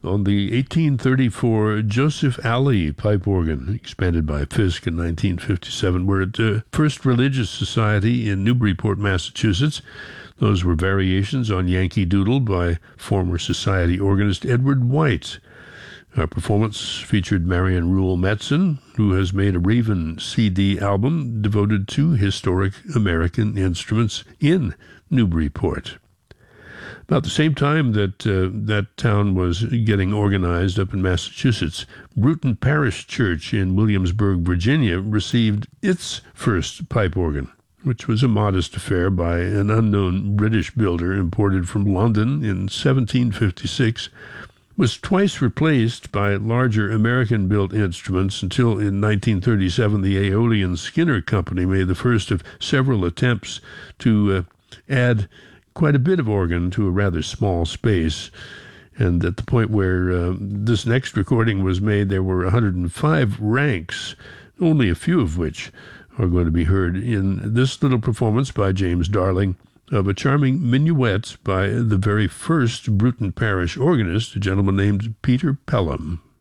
on the 1834 Joseph Alley pipe organ, expanded by Fisk in 1957. We're at the First Religious Society in Newburyport, Massachusetts. Those were variations on Yankee Doodle by former society organist Edward White. Our performance featured Marion Rule Metzen, who has made a Raven CD album devoted to historic American instruments in Newburyport. About the same time that that town was getting organized up in Massachusetts, Bruton Parish Church in Williamsburg, Virginia, received its first pipe organ, which was a modest affair by an unknown British builder imported from London in 1756, was twice replaced by larger American-built instruments until in 1937 the Aeolian Skinner Company made the first of several attempts to add quite a bit of organ to a rather small space. And at the point where this next recording was made, there were 105 ranks, only a few of which are going to be heard in this little performance by James Darling of a charming minuet by the very first Bruton Parish organist, a gentleman named Peter Pelham.